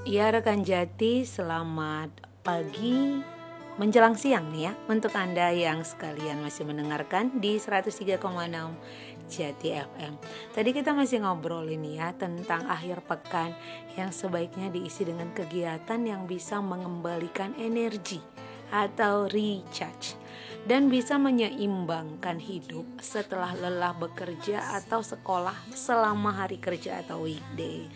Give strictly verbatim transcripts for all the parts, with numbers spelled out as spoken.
Ya rekan Jati, selamat pagi menjelang siang nih ya untuk Anda yang sekalian masih mendengarkan di seratus tiga koma enam Jati F M. Tadi kita masih ngobrol ini ya tentang akhir pekan yang sebaiknya diisi dengan kegiatan yang bisa mengembalikan energi atau recharge dan bisa menyeimbangkan hidup setelah lelah bekerja atau sekolah selama hari kerja atau weekday.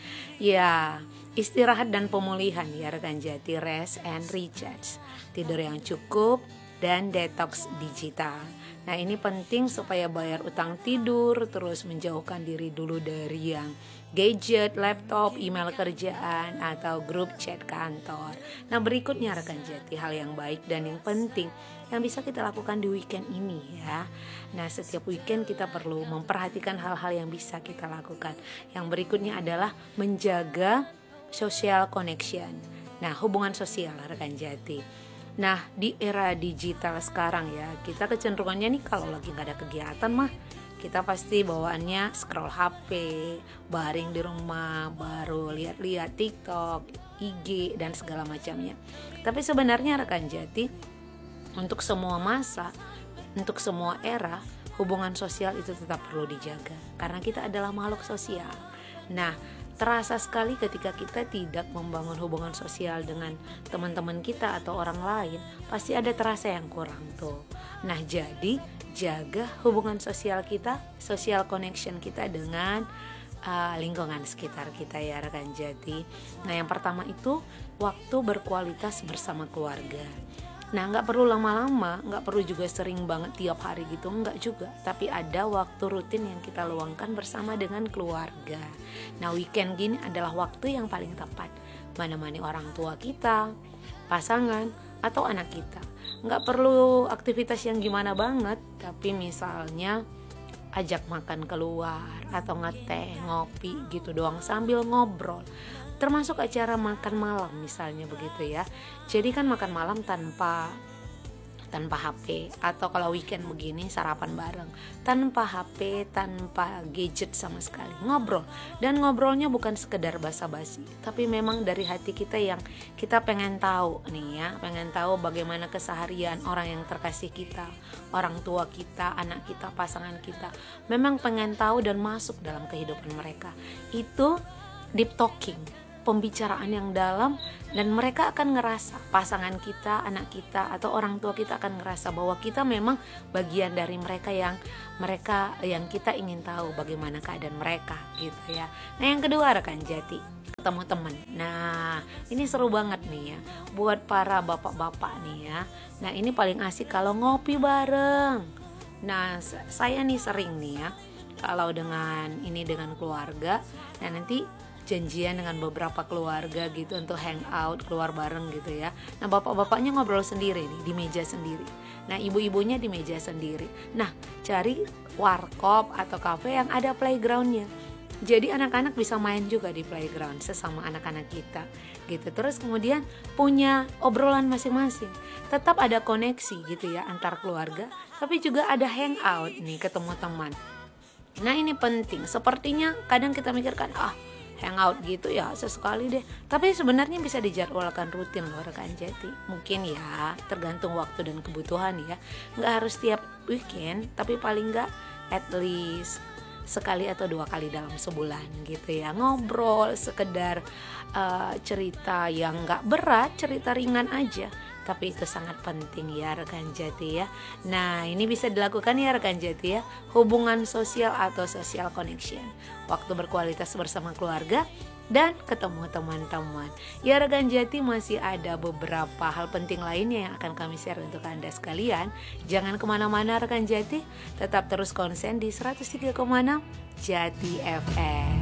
Ya, istirahat dan pemulihan ya rekan Jati, rest and recharge, tidur yang cukup dan detox digital. Nah ini penting supaya bayar utang tidur, terus menjauhkan diri dulu dari yang gadget, laptop, email kerjaan, atau grup chat kantor. Nah berikutnya rekan Jati, hal yang baik dan yang penting yang bisa kita lakukan di weekend ini ya. Nah setiap weekend kita perlu memperhatikan hal-hal yang bisa kita lakukan. Yang berikutnya adalah menjaga social connection. Nah hubungan sosial rekan Jati. Nah di era digital sekarang ya, kita kecenderungannya nih kalau lagi gak ada kegiatan mah kita pasti bawaannya scroll H P, baring di rumah, baru lihat-lihat TikTok, I G dan segala macamnya. Tapi sebenarnya rekan Jati, untuk semua masa, untuk semua era, hubungan sosial itu tetap perlu dijaga karena kita adalah makhluk sosial. Nah terasa sekali ketika kita tidak membangun hubungan sosial dengan teman-teman kita atau orang lain, pasti ada terasa yang kurang tuh. Nah jadi jaga hubungan sosial kita, social connection kita dengan uh, lingkungan sekitar kita ya rekan Jati. Nah yang pertama itu waktu berkualitas bersama keluarga. Nah gak perlu lama-lama, gak perlu juga sering banget tiap hari gitu, enggak juga. Tapi ada waktu rutin yang kita luangkan bersama dengan keluarga. Nah weekend gini adalah waktu yang paling tepat menemani orang tua kita, pasangan, atau anak kita. Gak perlu aktivitas yang gimana banget, tapi misalnya ajak makan keluar, atau ngeteh, ngopi gitu doang sambil ngobrol. Termasuk acara makan malam misalnya begitu ya. Jadi kan makan malam tanpa tanpa H P, atau kalau weekend begini sarapan bareng tanpa H P, tanpa gadget sama sekali. Ngobrol, dan ngobrolnya bukan sekedar basa-basi, tapi memang dari hati kita yang kita pengen tahu nih ya, pengen tahu bagaimana keseharian orang yang terkasih kita, orang tua kita, anak kita, pasangan kita. Memang pengen tahu dan masuk dalam kehidupan mereka. Itu deep talking, pembicaraan yang dalam, dan mereka akan ngerasa, pasangan kita, anak kita, atau orang tua kita akan ngerasa bahwa kita memang bagian dari mereka yang mereka yang kita ingin tahu bagaimana keadaan mereka gitu ya. Nah yang kedua rekan Jati, ketemu teman. Nah ini seru banget nih ya buat para bapak-bapak nih ya. Nah ini paling asik kalau ngopi bareng. Nah saya nih sering nih ya kalau dengan ini dengan keluarga, nah nanti janjian dengan beberapa keluarga gitu untuk hangout, keluar bareng gitu ya. Nah bapak-bapaknya ngobrol sendiri nih di meja sendiri. Nah ibu-ibunya di meja sendiri. Nah cari warkop atau kafe yang ada playgroundnya. Jadi anak-anak bisa main juga di playground sesama anak-anak kita gitu. Terus kemudian punya obrolan masing-masing. Tetap ada koneksi gitu ya antar keluarga, tapi juga ada hangout nih, ketemu teman. Nah ini penting. Sepertinya kadang kita mikirkan ah hangout gitu ya sesekali deh, tapi sebenarnya bisa dijadwalkan rutin loh rekan Jati. Mungkin ya tergantung waktu dan kebutuhan ya, nggak harus tiap weekend, tapi paling nggak at least sekali atau dua kali dalam sebulan gitu ya. Ngobrol sekedar uh, cerita yang nggak berat, cerita ringan aja, tapi itu sangat penting ya rekan Jati ya. Nah ini bisa dilakukan ya rekan Jati ya, hubungan sosial atau social connection, waktu berkualitas bersama keluarga dan ketemu teman-teman. Ya rekan Jati, masih ada beberapa hal penting lainnya yang akan kami share untuk Anda sekalian. Jangan kemana-mana rekan Jati, tetap terus konsen di seratus tiga koma enam Jati F M.